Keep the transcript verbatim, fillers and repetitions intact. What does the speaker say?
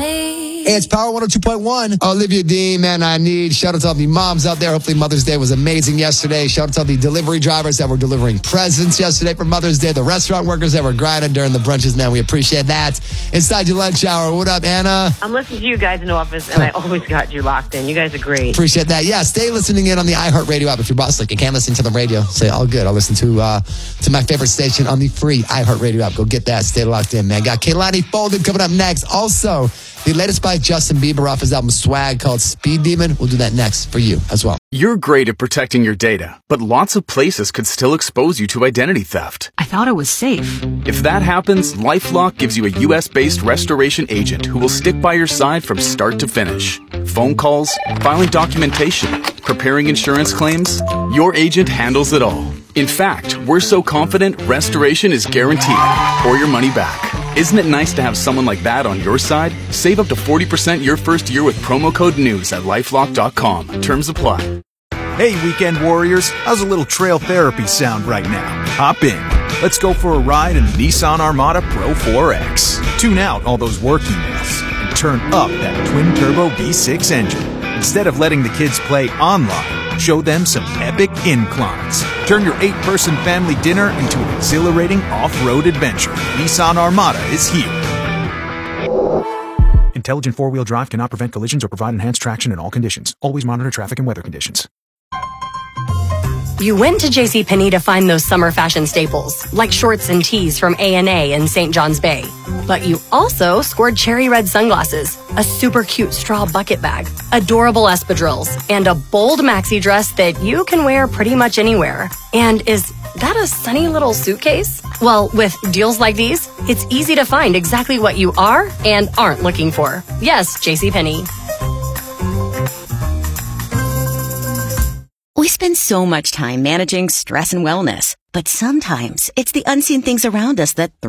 me. Hey, it's Power one oh two point one. Olivia Dean, Man I Need. Shout out to all the moms out there. Hopefully Mother's Day was amazing yesterday. Shout out to all the delivery drivers that were delivering presents yesterday for Mother's Day. The restaurant workers that were grinding during the brunches, man. We appreciate that. Inside your lunch hour. What up, Anna? I'm listening to you guys in the office, and I always got you locked in. You guys are great. Appreciate that. Yeah, stay listening in on the iHeartRadio app. If your boss like you can't listen to the radio, say all good. I'll listen to uh, to my favorite station on the free iHeartRadio app. Go get that. Stay locked in, man. Got Kehlani Folded coming up next. Also, the latest by Justin Bieber off his album Swag called Speed Demon. We'll do that next for you as well. You're great at protecting your data, but lots of places could still expose you to identity theft. I thought it was safe. If that happens, LifeLock gives you a U S-based restoration agent who will stick by your side from start to finish. Phone calls, filing documentation, preparing insurance claims, your agent handles it all. In fact, we're so confident restoration is guaranteed or your money back. Isn't it nice to have someone like that on your side? Save up to forty percent your first year with promo code NEWS at lifelock dot com. Terms apply. Hey, weekend warriors, how's a little trail therapy sound right now? Hop in. Let's go for a ride in the Nissan Armada Pro four X. Tune out all those work emails and turn up that twin-turbo V six engine. Instead of letting the kids play online, show them some epic inclines. Turn your eight-person family dinner into an exhilarating off-road adventure. Nissan Armada is here. Intelligent four-wheel drive cannot prevent collisions or provide enhanced traction in all conditions. Always monitor traffic and weather conditions. You went to JCPenney to find those summer fashion staples, like shorts and tees from A and A in Saint John's Bay. But you also scored cherry red sunglasses, a super cute straw bucket bag, adorable espadrilles, and a bold maxi dress that you can wear pretty much anywhere. And is that a sunny little suitcase? Well, with deals like these, it's easy to find exactly what you are and aren't looking for. Yes, JCPenney. We spend so much time managing stress and wellness, but sometimes it's the unseen things around us that throw